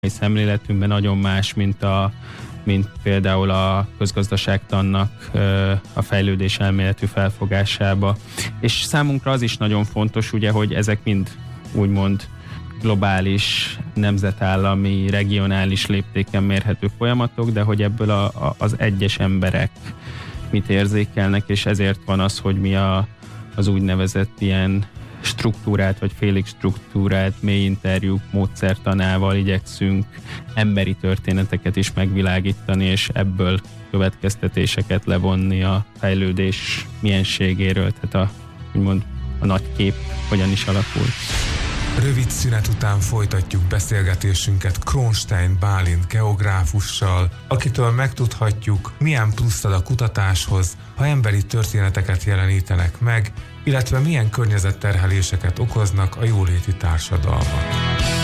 szemléletünkben nagyon más, mint például a közgazdaságtannak a fejlődés elméletű felfogásába. És számunkra az is nagyon fontos, ugye, hogy ezek mind úgymond globális, nemzetállami, regionális léptéken mérhető folyamatok, de hogy ebből az egyes emberek mit érzékelnek, és ezért van az, hogy mi az úgynevezett ilyen struktúrát, vagy félig struktúrát mély interjúk módszertanával igyekszünk emberi történeteket is megvilágítani, és ebből következtetéseket levonni a fejlődés mienségéről, tehát úgymond a nagy kép hogyan is alakul. Rövid szünet után folytatjuk beszélgetésünket Kronstein Bálint geográfussal, akitől megtudhatjuk, milyen plusz ad a kutatáshoz, ha emberi történeteket jelenítenek meg, illetve milyen környezetterheléseket okoznak a jóléti társadalmak.